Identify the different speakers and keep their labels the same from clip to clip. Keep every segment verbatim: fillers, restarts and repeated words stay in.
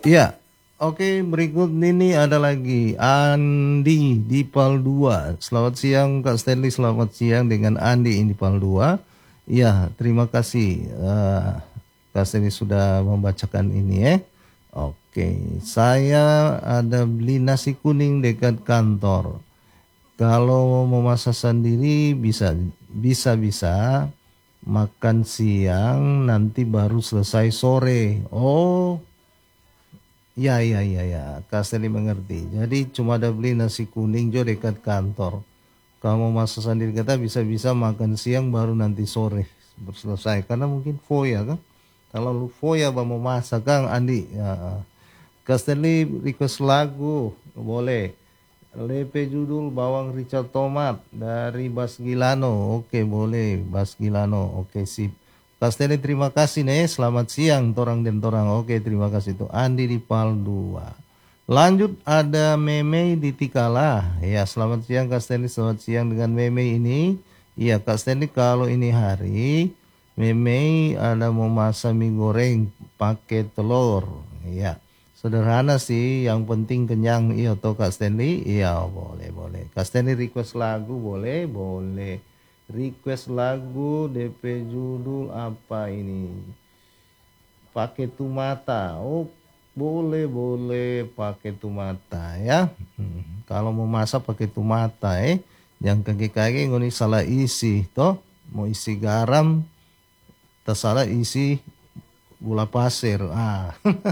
Speaker 1: Iya. Oke, berikut ini ada lagi Andi di Pal dua. Selamat siang Kak Stanley, selamat siang dengan Andi di Pal dua. Iya, terima kasih uh, Kak Stanley sudah membacakan ini ya. Oke, saya ada beli nasi kuning dekat kantor. Kalau mau masak sendiri bisa bisa bisa makan siang nanti baru selesai sore. Oh, ya, ya, ya, ya. Kak Stanley mengerti. Jadi cuma ada beli nasi kuning jo dekat kantor. Kamu masak sendiri kata bisa-bisa makan siang baru nanti sore selesai. Karena mungkin foya kan. Kalau lu foya mau masak Kang Andi. Ya. Kak Stanley request lagu boleh. Lepe judul Bawang Richard Tomat dari Bas Gilano. Oke boleh Bas Gilano. Oke sip. Kak Stanley terima kasih nih. Selamat siang torang dan torang. Oke terima kasih tuh. Andi di Pal dua. Lanjut ada Meme di Tikala. Ya selamat siang Kak Stanley. Selamat siang dengan Meme ini. Iya Kak Stanley kalau ini hari Meme ada mau masak mie goreng pakai telur. Iya. Sederhana sih, yang penting kenyang. Iya toh Kak Stanley? Iya boleh boleh. Kak Stanley request lagu boleh boleh. Request lagu D P judul apa ini? Pakai Tumata. Oh boleh boleh pakai Tumata ya. Hmm, kalau mau masak pakai Tumata eh. Yang kaki-kaki ngoni salah isi toh. Mau isi garam, tersalah isi gula pasir. Ah.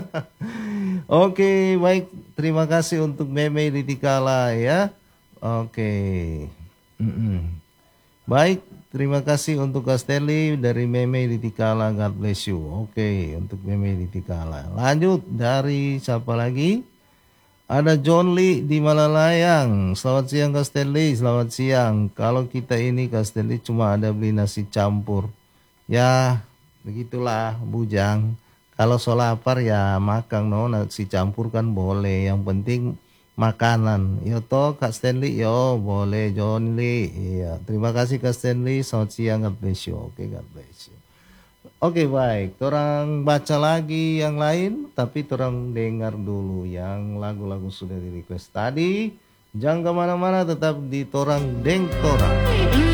Speaker 1: Oke, baik. Terima kasih untuk Meme di Tikala ya. Oke. Mm-mm. Baik, terima kasih untuk Kak Stanley dari Meme di Tikala. God bless you. Oke, untuk Meme di Tikala. Lanjut dari siapa lagi? Ada John Lee di Malalayang. Selamat siang Kak Stanley. Selamat siang. Kalau kita ini Kak Stanley cuma ada beli nasi campur. Ya, begitulah bujang. Kalau so lapar ya makan no nasi campur kan boleh. Yang penting makanan. Yo toh Kak Stanley yo boleh John Lee. Iya. Terima kasih Kak Stanley. Selamat siang. God bless you. Oke God bless you. Oke baik. Torang baca lagi yang lain. Tapi torang dengar dulu yang lagu-lagu sudah di request tadi. Jangan kemana-mana tetap di Torang Deng Torang.